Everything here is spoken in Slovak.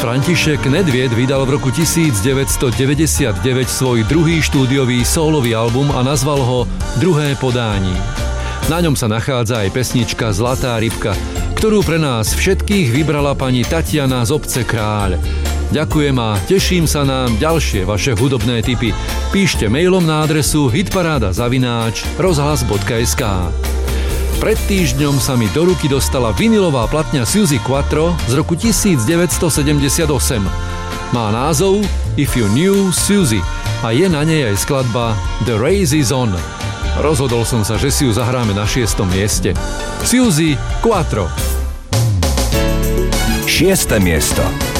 František Nedvied vydal v roku 1999 svoj druhý štúdiový sólový album a nazval ho Druhé podání. Na ňom sa nachádza aj pesnička Zlatá rybka, ktorú pre nás všetkých vybrala pani Tatiana z obce Kráľ. Ďakujem a teším sa na ďalšie vaše hudobné tipy. Píšte mailom na adresu hitparáda@rozhlas.sk. Pred týždňom sa mi do ruky dostala vinilová platňa Suzy Quattro z roku 1978. Má názov If You Knew Suzy a je na nej aj skladba The Race Is On. Rozhodol som sa, že si ju zahráme na 6. mieste. Suzy Quattro. 6. miesto.